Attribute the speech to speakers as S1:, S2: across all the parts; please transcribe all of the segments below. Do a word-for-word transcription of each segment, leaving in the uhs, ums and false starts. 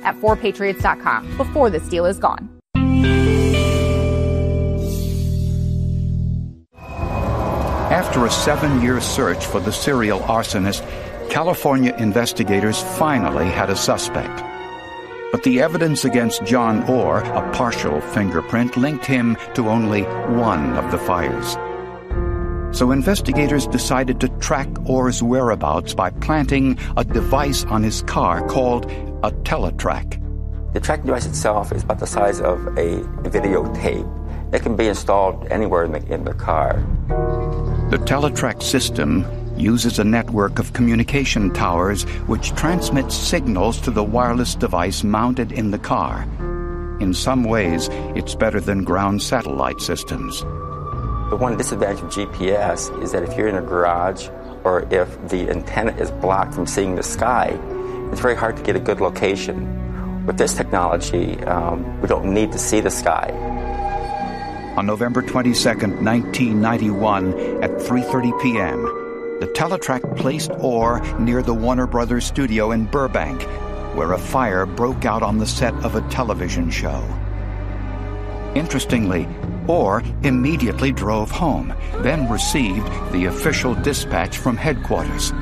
S1: at four patriots dot com before this deal is gone.
S2: After a seven-year search for the serial arsonist, California investigators finally had a suspect. But the evidence against John Orr, a partial fingerprint, linked him to only one of the fires. So investigators decided to track Orr's whereabouts by planting a device on his car called a teletrack.
S3: The tracking device itself is about the size of a videotape. It can be installed anywhere in the, in the car.
S2: The teletrack system uses a network of communication towers which transmits signals to the wireless device mounted in the car. In some ways, it's better than ground satellite systems.
S3: The one disadvantage of G P S is that if you're in a garage or if the antenna is blocked from seeing the sky, it's very hard to get a good location. With this technology, um, we don't need to see the sky.
S2: On November twenty-second, nineteen ninety-one, at three thirty p.m., the teletrack placed Orr near the Warner Brothers studio in Burbank, where a fire broke out on the set of a television show. Interestingly, Orr immediately drove home, then received the official dispatch from headquarters.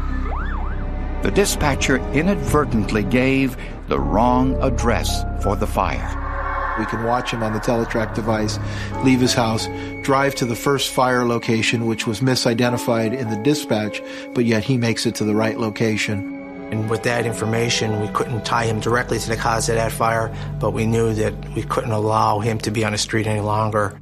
S2: The dispatcher inadvertently gave the wrong address for the fire.
S4: We can watch him on the teletrack device, leave his house, drive to the first fire location, which was misidentified in the dispatch, but yet he makes it to the right location.
S5: And with that information, we couldn't tie him directly to the cause of that fire, but we knew that we couldn't allow him to be on the street any longer.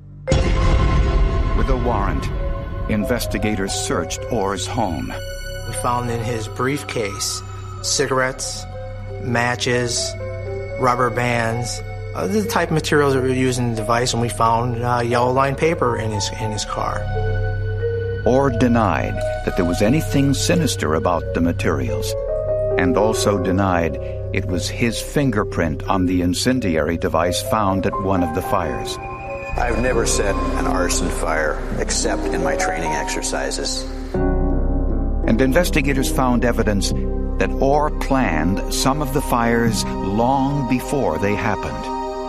S2: With a warrant, investigators searched Orr's home.
S5: We found in his briefcase cigarettes, matches, rubber bands, uh, the type of materials that were used in the device, and we found uh, yellow line paper in his in his car.
S2: Orr denied that there was anything sinister about the materials, and also denied it was his fingerprint on the incendiary device found at one of the fires.
S6: I've never set an arson fire except in my training exercises.
S2: And investigators found evidence that Orr planned some of the fires long before they happened.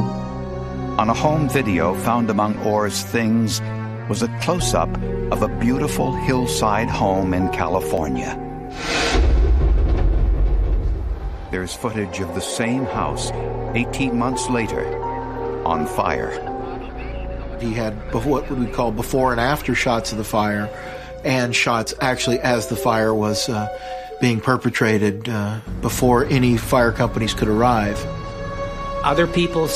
S2: On a home video found among Orr's things was a close-up of a beautiful hillside home in California. There's footage of the same house eighteen months later on fire.
S4: He had what we call before and after shots of the fire, and shots actually as the fire was uh, being perpetrated uh, before any fire companies could arrive.
S7: Other people